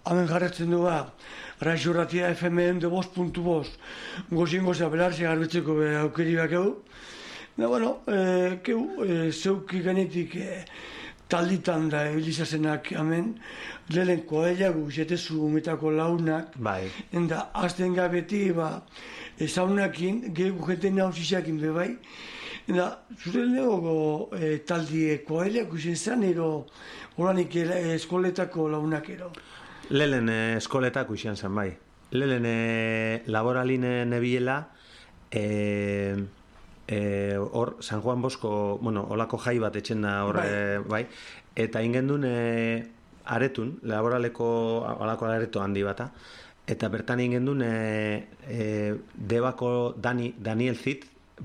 hemen jarretzen du Raixo Ratia FM de 5.5 gozingo zabelarse garbitzeko aukeri bakeu. Bueno, zeuki ganetik talditan da ebilizazenak hemen, lehen koela guzetezu umetako launak, enda azten gabeti ezaunakin, gehiago jenten nauzizakin bebai, enda zure lehogo taldi koela guzen zan, ero horanik eskoletako launak ero. Lehen eskoletako izan zen, bai. Lehen laboraline nebiela, hor, San Juan Bosco, olako jai bat etxen da hor, bai, eta ingendun aretun, laboraleko olako areto handi bata, eta bertan ingendun Debako Daniel Zit,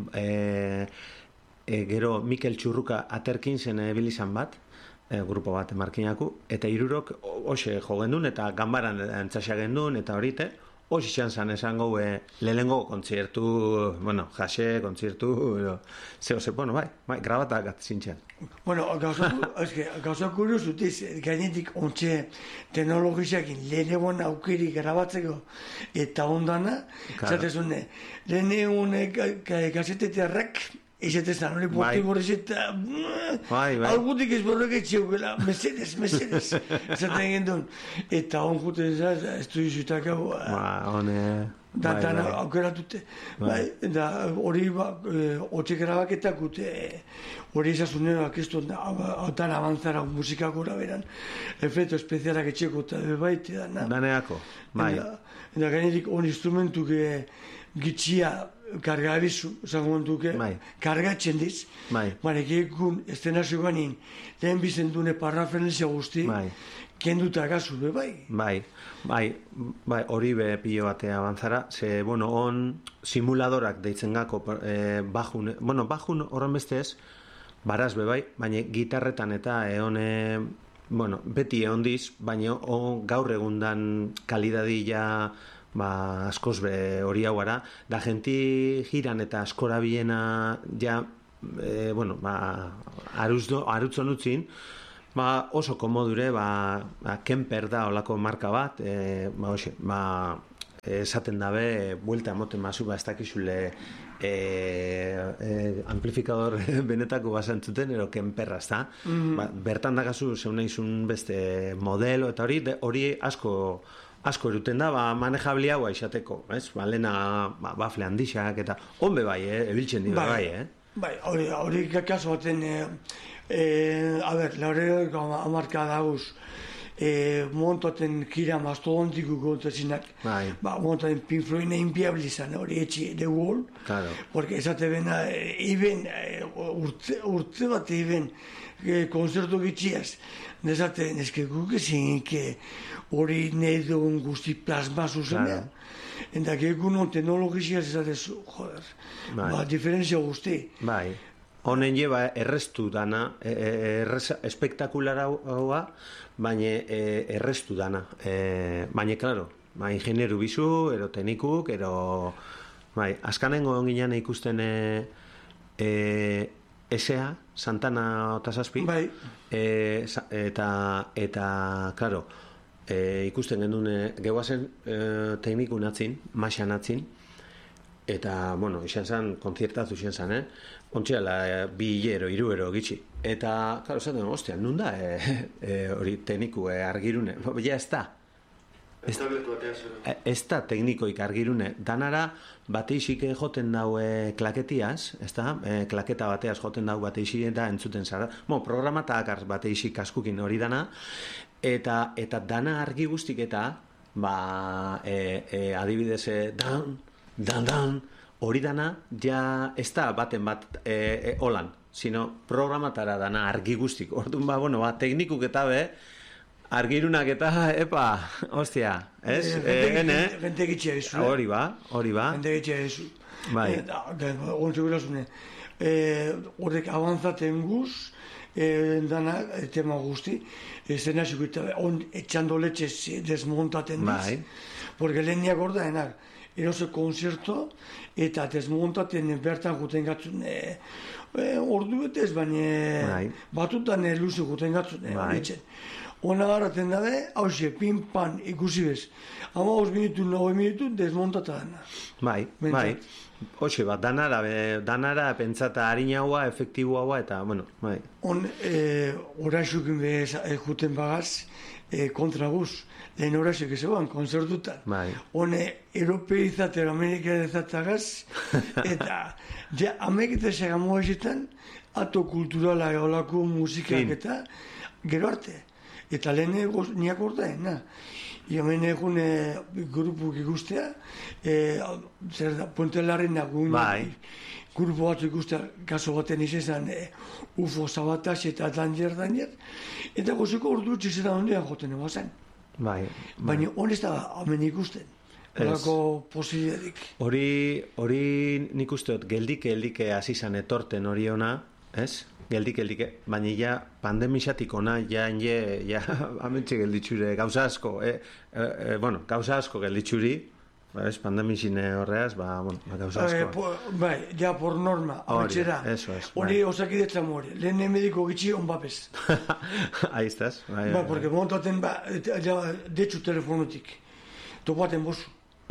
gero Mikel Txurruka aterkin zen bilizan bat, grupo bat markinaku, eta hirurok hoxe jo gendun, eta ganbaran entzaxa gendun, eta horite, hoxe izan zen esango lehenengo kontziertu, jase, kontziertu, bai, grabatak atzintzen. Gauza kuriosu, gainetik ontxe teknologizakin lehenengoan aukeri grabatzeko eta ondana, zatezune, lehenengoan gazeteterrak, izatezan, hori bortibor izeta, algutik ez borrek etxeukela, mesedez, zaten gendun. Eta hon juten ez du izutak hau, dana aukeratute. Eta hori otxe grabaketak hori izazunen akestu, otan avanzara musikak gora beran, efeto espezialak etxeko eta baite dana. Daneako, bai. Eta gainetik hon instrumentuk gitxia karga abizu, zango duke, kargatzen diz. Baina, gekun, estenazio ganin, lehen bizendune parraferenzia guzti, kenduta gazu, bai? Bai, hori be pilo batea avanzara, ze, on simuladorak deitzen gako, bajun horren bestez, baraz be bai, baina gitarretan eta beti eondiz, baina gaur egundan kalidadila askoz hori hau gara, da genti jiran eta askora biena arutzon utzin, oso komodure, Kemper da olako marka bat, esaten dabe, buelta emoten mazu, ez dakizule amplifikador benetako basantzuten, ero Kemperra, ez da? Bertan dagazu, zeun nahizun beste modelo, eta hori asko eruten da, manejabli hau izateko, ez? Lehena, bafle handixak, eta honbe bai, ebiltzen dira bai, Bai, hori kaso baten, laureko amarka dauz, montaten kira mastodontiku gontazinak, montaten Pink Floyd inpiabilizan, hori etxi The Wall, porque esate bena, urte bat konzertu gitxiaz, nezaten, eske guk ezin, hori nahi dugun guzti plasma zuzenean. Eta gekun teknologiziaz ezatezu, joder, diferenzia guzti. Bai, honen lleba errestu dana, espektakulara haua, baina errestu dana. Baina, klaro, ingenieru bizu, ero teknikuk, ero... Azkanengo onginan ikusten S.A. Santana Otazazpi, eta, klaro, ikusten gendun gehuazen teknikun atzin, masan atzin, eta, izan zen, konziertatu izan zen, ontseala 2 hilero, 3 hilero gitxi. Eta, klaro, zaten, ostia, nun da hori tekniku argirune? Ja, ez da. Ez da teknikoik argirune. Danara, bateisik joten dau klaketiaz, ez da? Klaketa bateaz joten dau bateisik eta entzuten zara. Programatak bateisik askukin hori dana, eta dana argi guztik eta adibidez dan hori dana ja ez da baten bat holan, sino programatara dana argi guztik. Orduan teknikuk eta argirunak eta hostia, ez? Gente gitxea izu. Hori ba. Gente gitxea izu. Bai. Gontzegurasune, horrek avanzaten guz, dana, tema guzti, eszenazio eta etxando letxez desmontaten diz, porque leheniak ordaenak, erose konzerto, eta desmontaten bertan juten gatzun, ordu betez, baina batutan luze juten gatzun, Ona garaten dabe, hause, pin-pan ikusi bez. 15 minutu, 9 minutu, desmontata dena. Bai. Hoxe bat, danara pentsata harinaua, efektiboa eta, bueno, bai. Horaixukin bez juten bagaz, kontraguz. Lehen horaixuk ezegoan, konzertutan. Bai. Europeizatero, amerikarizatagaz, eta, Ameriketa segamoa ezetan, ato kulturala eolako musikak eta, gero arte. Eta lehen niak ordaen, na. Hemen egun grupuk ikustea, zer da, Puente Larrenak grupo batzu ikustea, kaso baten izan UFO Sabatas eta Danger, eta gozeko ordu txizera ondean joten egozan. Baina hon ez da hemen ikusten, horako posibilerik. Hori nik usteot, geldike hasi zan etorten hori ona, ez? Geldike, baina ja pandemisatik ona, ja amentxe gelditxure, gauza asko, gauza asko gelditxuri, pandemisin horreaz, gauza asko. Bai, ja por norma, ametxera, hori osakidetza more, lehen mediko gitxi onbapez. Ahí estás. Ba, porque montaten, detxu telefonotik, topaten bozu,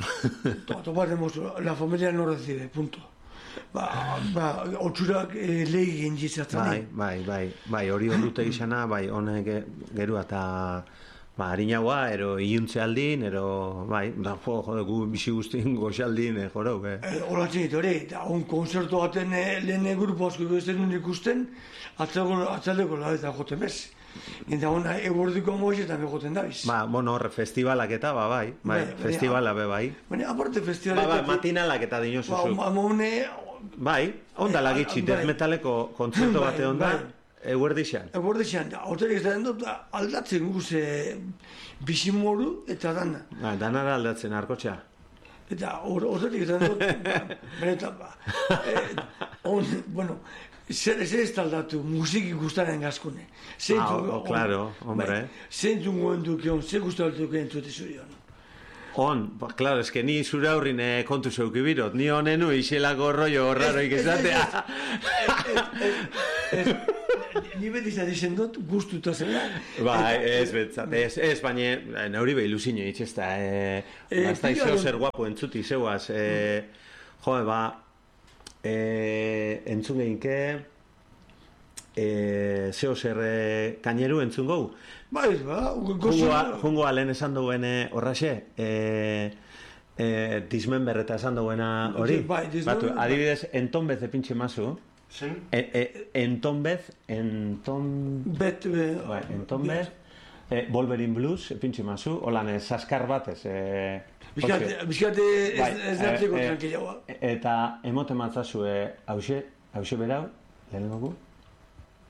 la familia no recibe, punto. Otsurak lehi gentzizatzen. Bai, hori ondute izana, bai, honek gerua eta harinaua, ero iuntze aldin, ero, bai, gu bizi guztien goxaldin, jorau, Horatzen ditu, eta on konzertu baten lehen grupo asko ikusten ikusten, atzaldeko labeta joten bez. Eta hona egordiko moixetan egoten dabiz. Horre, festivalak eta, bai, festivala be, bai. Aparte festivalak... Matinalak eta dinozuzuk. Bai, ondala gitxi, death metaleko kontzertu bate onda, eguerdixan. Eguerdixan, hotelik ez da dut aldatzen guze bizimoru eta dana. Danara aldatzen, arkotxa. Eta hotelik ez da dut, benetan, bueno, zer ez aldatu, musiki guztaren gazkune. Claro, hombre. Zentzun goen dukion, zer guztaren dukion zute zurion. Claro, es que ni zure aurrin kontu zeukibirot, ni honenu iselako rollo horraroik esatea. Ni beti zaten dut guztuta zela. Ez betzat, ez, baina neuri behi luzino itxesta. Basta izeo zer guapo entzuti zeuaz. Entzun geinke, zeo zer kaineru entzun gau. Jungoa lehen esan duen horraxe, dismember eta esan duena hori. Adibidez, entonbez epintxe mazu. Entonbez, Wolverine Blues epintxe mazu. Holan, saskar batez. Bizkate ez nertzeko tranquilagoa. Eta emote matzazue hause berau, lehen dugu.